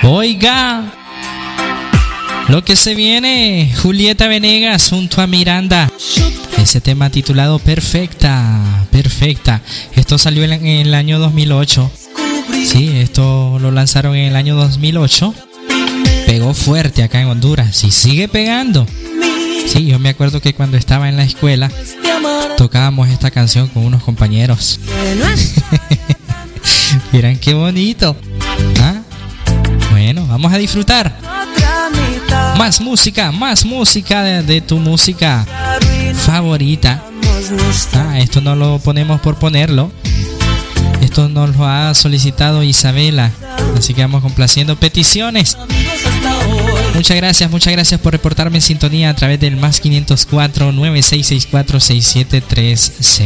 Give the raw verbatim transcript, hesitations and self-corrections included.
Oiga, lo que se viene, Julieta Venegas junto a Miranda. Ese tema titulado Perfecta, Perfecta. Esto salió en el año dos mil ocho. Sí, esto lo lanzaron en el año dos mil ocho. Pegó fuerte acá en Honduras y sigue pegando. Sí, yo me acuerdo que cuando estaba en la escuela tocábamos esta canción con unos compañeros. Miren qué bonito. ¿Ah? Bueno, vamos a disfrutar. Más música, más música de, de tu música favorita. Ah, esto no lo ponemos por ponerlo. Esto nos lo ha solicitado Isabela. Así que vamos complaciendo peticiones. Muchas gracias, muchas gracias por reportarme en sintonía a través del más quinientos cuatro, nueve seis seis cuatro, seis siete tres seis.